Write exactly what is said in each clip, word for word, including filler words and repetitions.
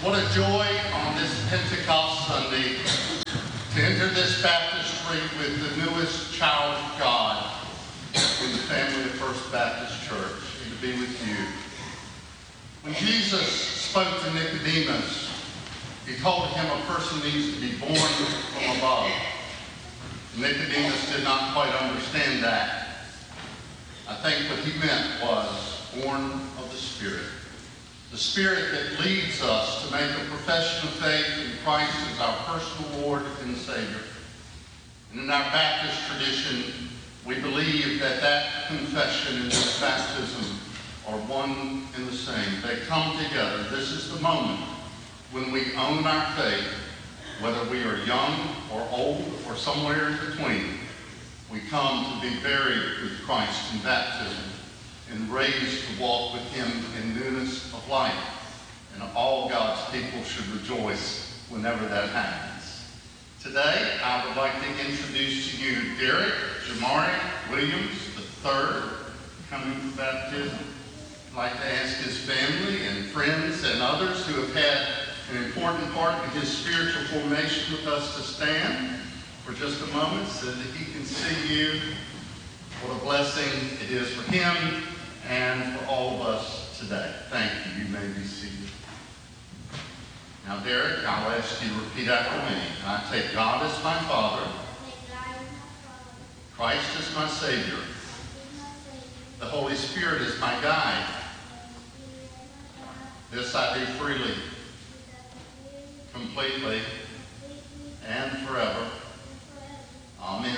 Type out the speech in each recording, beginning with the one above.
What a joy on this Pentecost Sunday to enter this baptistry with the newest child of God in the family of First Baptist Church, and to be with you. When Jesus spoke to Nicodemus, he told him a person needs to be born from above. Nicodemus did not quite understand that. I think what he meant was born of the Spirit. The Spirit that leads us to make a profession of faith in Christ as our personal Lord and Savior. And in our Baptist tradition, we believe that that confession and this baptism are one and the same. They come together. This is the moment when we own our faith, whether we are young or old or somewhere in between. We come to be buried with Christ in baptism and raised to walk with him in newness of life. And all God's people should rejoice whenever that happens. Today, I would like to introduce to you Derek Jamari Williams the third, coming to baptism. I'd like to ask his family and friends and others who have had an important part in his spiritual formation with us to stand for just a moment so that he can see you. What a blessing it is for him and for all of us today. Thank you. You may be seated. Now, Derek, I'll ask you to repeat after me. I take God as my Father. Christ is my Savior. The Holy Spirit is my guide. This I do freely, completely, and forever. Amen.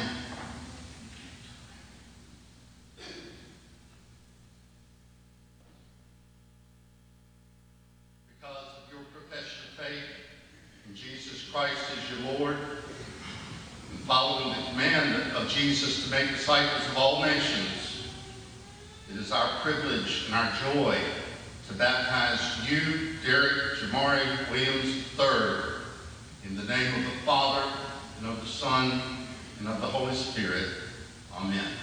Because of your profession of faith in Jesus Christ as your Lord, and following the command of Jesus to make disciples of all nations, it is our privilege and our joy to baptize you, Derek Jamari Williams the third, in the name of the Father, and of the Son, and of the Holy Spirit. Amen.